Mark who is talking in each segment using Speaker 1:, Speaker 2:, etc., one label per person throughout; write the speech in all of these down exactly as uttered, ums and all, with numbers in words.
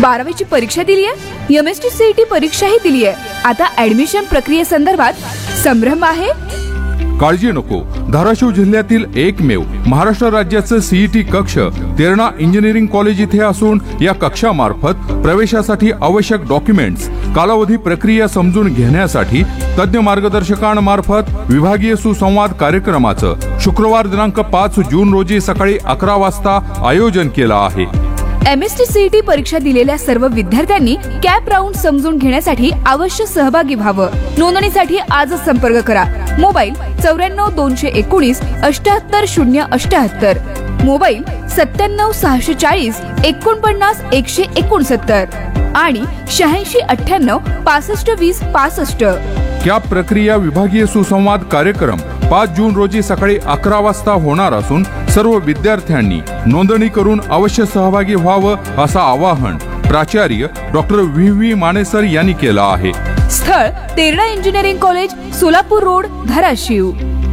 Speaker 1: बारावीची परीक्षा दिली आहे, M S T C E T परीक्षाही दिली आहे. आता ऍडमिशन प्रक्रियेसंदर्भात संभ्रम आहे?
Speaker 2: काळजी नको. धाराशिव जिल्ह्यातील एकमेव महाराष्ट्र राज्याचं सीईटी कक्ष तेरणा इंजिनिअरिंग कॉलेज इथे असून या कक्षामार्फत प्रवेशासाठी आवश्यक डॉक्युमेंट्स, कालावधी, प्रक्रिया समजून घेण्यासाठी तज्ञ मार्गदर्शकांमार्फत विभागीय सुसंवाद कार्यक्रमाचं शुक्रवार दिनांक पाच जून रोजी सकाळी अकरा वाजता आयोजन केलं आहे.
Speaker 1: M S T C E T परीक्षा दिलेल्या सर्व विद्यार्थ्यांनी कॅप राऊंड समजून घेण्यासाठी अवश्य सहभागी व्हावं. नोंदणीसाठी आजच संपर्क करा. मोबाईल चौऱ्याण्णव दोनशे एकोणीस अठ्याहत्तर शून्य अठ्याहत्तर, मोबाईल सत्त्याण्णव सहाशे चाळीस एकोणपन्नास एकशे एकोणसत्तर आणि शहाऐंशी अठ्ठ्याण्णव पासष्ट वीस पासष्ट.
Speaker 2: कॅप प्रक्रिया विभागीय सुसंवाद कार्यक्रम पाच जून रोजी सकाळी अकरा वाजता होणार असून सर्व विद्यार्थ्यांनी नोंदणी करून अवश्य सहभागी व्हावं असं आवाहन प्राचार्य डॉक्टर व्ही व्ही मानेसर यांनी केलं आहे.
Speaker 1: स्थळ Terna engineering college, Solapur road, Dharashiv.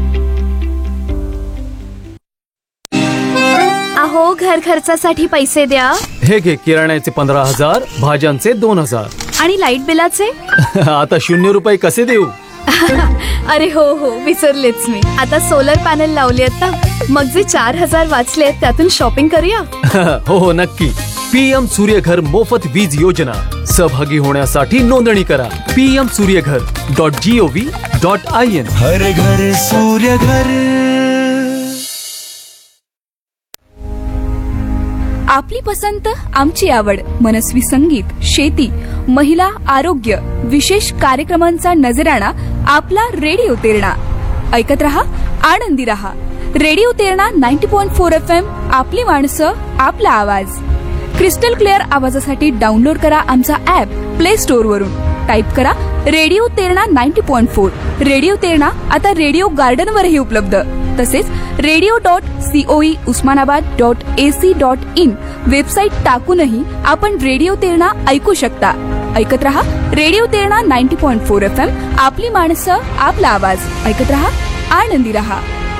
Speaker 3: अहो, घर खर्चासाठी पैसे द्या.
Speaker 4: हे घे, किराण्याचे पंधरा हजार, भाज्यांचे दोन हजार
Speaker 3: आणि लाईट बिलाचे
Speaker 4: आता शून्य रुपये कसे देऊ?
Speaker 3: अरे हो हो, विसरलेच मी. आता सोलर पॅनल लावले आहेत ना, मग जे चार हजार वाचले त्यातून शॉपिंग करूया.
Speaker 4: हो हो, नक्की. पीएम सूर्यघर मोफत वीज योजना सहभागी होण्यासाठी नोंदणी करा. PM Surya Ghar dot G O V dot I N.
Speaker 5: हर घर सूर्यघर.
Speaker 1: आपली पसंत, आमची आवड. मनस्वी संगीत, शेती, महिला, आरोग्य, विशेष कार्यक्रमांचा नजराणा आपला रेडिओ तेरणा. ऐकत रहा, आनंदी रहा. Radio Terna ninety point four F M. आपली माणसं, आपला आवाज. क्रिस्टल क्लिअर आवाजासाठी डाउनलोड करा आमचा ऍप प्ले स्टोअर वरून. टाईप करा radio Terna ninety point four. Radio Terna आता रेडिओ गार्डन वरही उपलब्ध. तसेच radio dot COE Osmanabad dot AC dot in website टाकूनही आपण रेडिओ तेरणा ऐकू शकता. ऐकत रहा radio Terna ninety point four F M. आपली माणसं, आपला आवाज. ऐकत रहा, आनंदी रहा.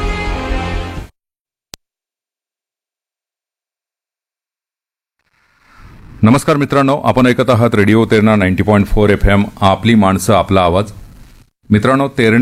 Speaker 2: नमस्कार मित्रांनो, आपण ऐकत आहात radio Terna ninety point four F M. आपली माणसं, आपला आवाज. मित्रांनो, तेरणे